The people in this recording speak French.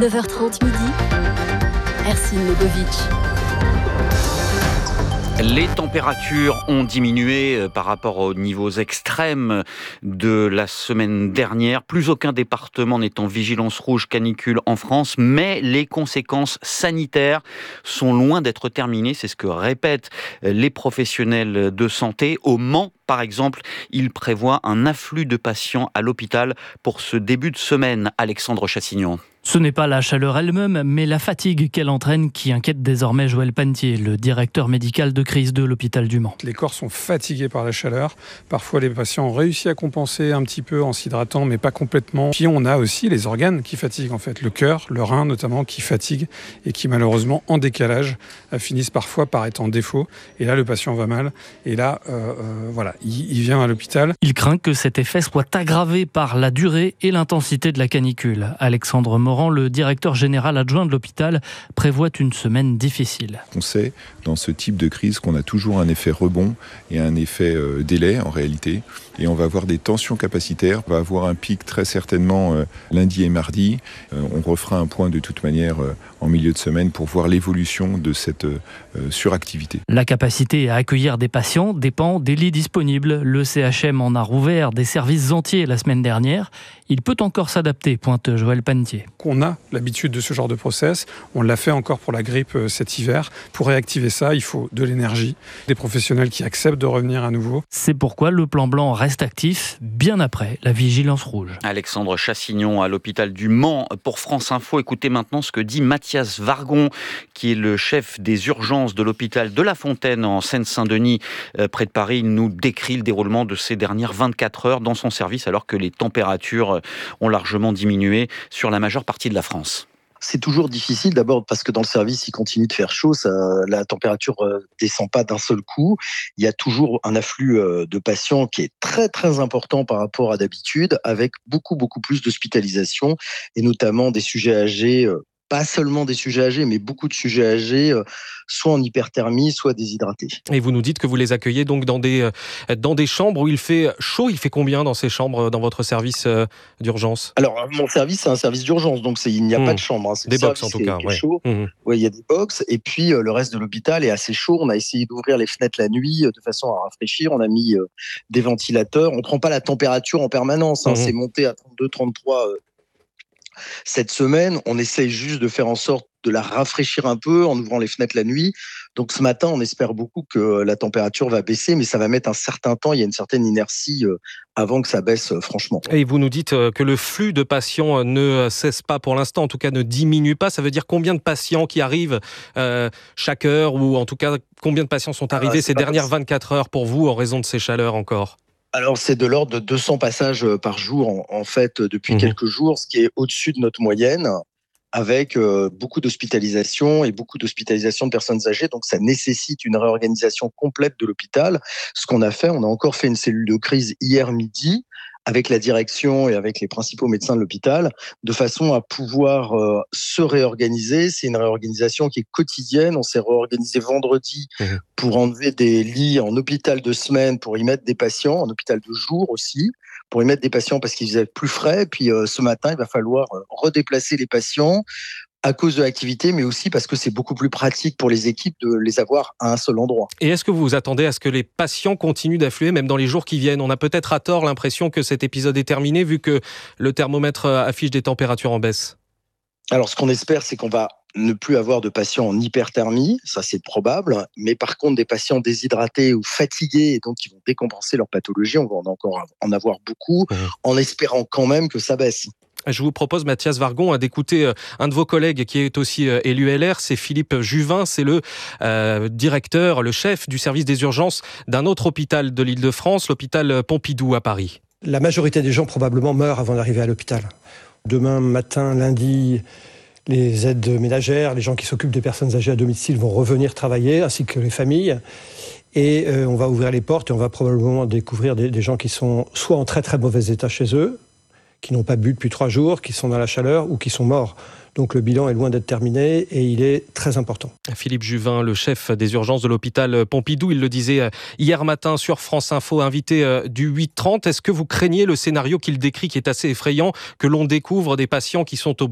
9h30 midi, Ercine Legovic. Les températures ont diminué par rapport aux niveaux extrêmes de la semaine dernière. Plus aucun département n'est en vigilance rouge canicule en France, mais les conséquences sanitaires sont loin d'être terminées. C'est ce que répètent les professionnels de santé. Au Mans, par exemple, ils prévoient un afflux de patients à l'hôpital pour ce début de semaine. Alexandre Chassignon. Ce n'est pas la chaleur elle-même, mais la fatigue qu'elle entraîne qui inquiète désormais Joël Panetier, le directeur médical de crise de l'hôpital du Mans. Les corps sont fatigués par la chaleur. Parfois, les patients ont réussi à compenser un petit peu en s'hydratant, mais pas complètement. Puis on a aussi les organes qui fatiguent, en fait. Le cœur, le rein notamment, qui fatiguent et qui malheureusement, en décalage, finissent parfois par être en défaut. Et là, le patient va mal. Et là, il vient à l'hôpital. Il craint que cet effet soit aggravé par la durée et l'intensité de la canicule. Alexandre Morand, le directeur général adjoint de l'hôpital, prévoit une semaine difficile. On sait, dans ce type de crise, qu'on a toujours un effet rebond et un effet délai, en réalité. Et on va avoir des tensions capacitaires. On va avoir un pic très certainement lundi et mardi. On refera un point de toute manière en milieu de semaine pour voir l'évolution de cette suractivité. La capacité à accueillir des patients dépend des lits disponibles. Le CHM en a rouvert des services entiers la semaine dernière. Il peut encore s'adapter, pointe Joël Panetier. On a l'habitude de ce genre de process. On l'a fait encore pour la grippe cet hiver. Pour réactiver ça, il faut de l'énergie, des professionnels qui acceptent de revenir à nouveau. C'est pourquoi le plan blanc reste actif bien après la vigilance rouge. Alexandre Chassignon à l'hôpital du Mans pour France Info. Écoutez maintenant ce que dit Mathias Vargon, qui est le chef des urgences de l'hôpital de La Fontaine en Seine-Saint-Denis, près de Paris. Il nous décrit le déroulement de ces dernières 24 heures dans son service, alors que les températures ont largement diminué sur la majeure partie de la France. C'est toujours difficile, d'abord parce que dans le service, il continue de faire chaud, la température descend pas d'un seul coup. Il y a toujours un afflux de patients qui est très très important par rapport à d'habitude, avec beaucoup plus d'hospitalisation, et notamment des sujets âgés, pas seulement des sujets âgés, mais beaucoup de sujets âgés, soit en hyperthermie, soit déshydratés. Et vous nous dites que vous les accueillez donc dans des chambres où il fait chaud. Il fait combien dans ces chambres, dans votre service d'urgence ? Alors, mon service, c'est un service d'urgence, donc il n'y a pas de chambre. Des box en tout cas. Ouais. Chaud. Ouais, il y a des box. Et puis, le reste de l'hôpital est assez chaud. On a essayé d'ouvrir les fenêtres la nuit de façon à rafraîchir. On a mis des ventilateurs. On ne prend pas la température en permanence. C'est monté à 32, 33 cette semaine. On essaye juste de faire en sorte de la rafraîchir un peu en ouvrant les fenêtres la nuit. Donc ce matin, on espère beaucoup que la température va baisser, mais ça va mettre un certain temps. Il y a une certaine inertie avant que ça baisse, franchement. Et vous nous dites que le flux de patients ne cesse pas pour l'instant, en tout cas ne diminue pas. Ça veut dire combien de patients qui arrivent chaque heure, ou en tout cas combien de patients sont arrivés ces dernières 24 heures pour vous en raison de ces chaleurs encore ? Alors, c'est de l'ordre de 200 passages par jour, en fait, depuis quelques jours, ce qui est au-dessus de notre moyenne, avec beaucoup d'hospitalisations et beaucoup d'hospitalisations de personnes âgées. Donc, ça nécessite une réorganisation complète de l'hôpital. Ce qu'on a fait, on a encore fait une cellule de crise hier midi, avec la direction et avec les principaux médecins de l'hôpital, de façon à pouvoir se réorganiser. C'est une réorganisation qui est quotidienne. On s'est réorganisé vendredi pour enlever des lits en hôpital de semaine, pour y mettre des patients, en hôpital de jour aussi, pour y mettre des patients parce qu'ils faisaient plus frais. Puis ce matin, il va falloir redéplacer les patients à cause de l'activité, mais aussi parce que c'est beaucoup plus pratique pour les équipes de les avoir à un seul endroit. Et est-ce que vous vous attendez à ce que les patients continuent d'affluer, même dans les jours qui viennent ? On a peut-être à tort l'impression que cet épisode est terminé, vu que le thermomètre affiche des températures en baisse. Alors, ce qu'on espère, c'est qu'on va ne plus avoir de patients en hyperthermie, ça c'est probable, mais par contre des patients déshydratés ou fatigués et donc qui vont décompenser leur pathologie, on va encore en avoir beaucoup, en espérant quand même que ça baisse. Je vous propose, Mathias Vargon, d'écouter un de vos collègues qui est aussi élu LR, c'est Philippe Juvin, c'est le directeur, le chef du service des urgences d'un autre hôpital de l'Île-de-France, l'hôpital Pompidou à Paris. La majorité des gens probablement meurent avant d'arriver à l'hôpital. Demain matin, lundi, les aides ménagères, les gens qui s'occupent des personnes âgées à domicile vont revenir travailler, ainsi que les familles. Et on va ouvrir les portes et on va probablement découvrir des gens qui sont soit en très très mauvais état chez eux, qui n'ont pas bu depuis 3 jours, qui sont dans la chaleur ou qui sont morts. Donc le bilan est loin d'être terminé et il est très important. Philippe Juvin, le chef des urgences de l'hôpital Pompidou, il le disait hier matin sur France Info, invité du 8h30. Est-ce que vous craignez le scénario qu'il décrit, qui est assez effrayant, que l'on découvre des patients qui sont au